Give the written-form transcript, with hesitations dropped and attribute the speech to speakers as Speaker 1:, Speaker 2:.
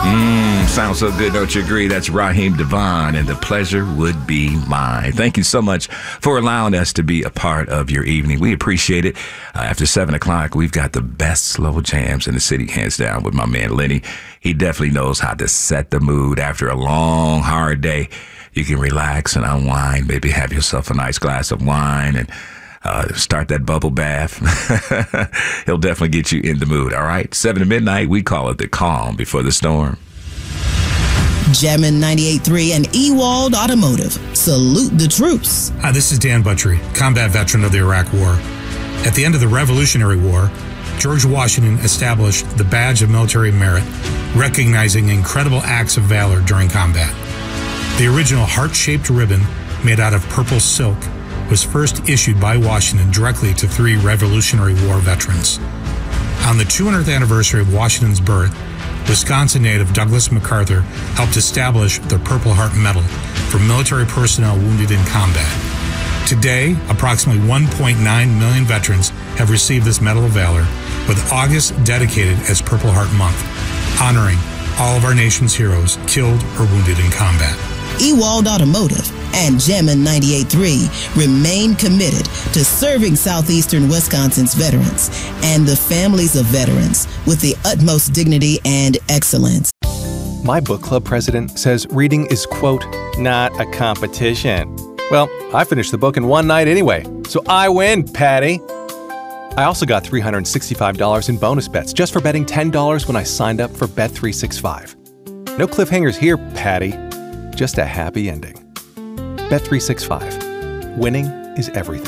Speaker 1: Sounds so good, don't you agree? That's Raheem Devon, and the pleasure would be mine. Thank you so much for allowing us to be a part of your evening. We appreciate it. After 7 o'clock, we've got the best slow jams in the city, hands down, with my man Lenny. He definitely knows how to set the mood after a long, hard day. You can relax and unwind, maybe have yourself a nice glass of wine and start that bubble bath. He'll definitely get you in the mood, all right? 7 to midnight, we call it the calm before the storm.
Speaker 2: Jammin' 98.3 and Ewald Automotive. Salute the troops.
Speaker 3: Hi, this is Dan Butchery, combat veteran of the Iraq War. At the end of the Revolutionary War, George Washington established the Badge of Military Merit, recognizing incredible acts of valor during combat. The original heart-shaped ribbon, made out of purple silk, was first issued by Washington directly to 3 Revolutionary War veterans. On the 200th anniversary of Washington's birth, Wisconsin native Douglas MacArthur helped establish the Purple Heart Medal for military personnel wounded in combat. Today, approximately 1.9 million veterans have received this Medal of Valor, with August dedicated as Purple Heart Month, honoring all of our nation's heroes killed or wounded in combat.
Speaker 2: Ewald Automotive and Jammin' 98.3 remain committed to serving southeastern Wisconsin's veterans and the families of veterans with the utmost dignity and excellence.
Speaker 4: My book club president says reading is, quote, not a competition. Well, I finished the book in one night anyway, so I win, Patty. I also got $365 in bonus bets just for betting $10 when I signed up for Bet365. No cliffhangers here, Patty. Just a happy ending. Bet365. Winning is everything.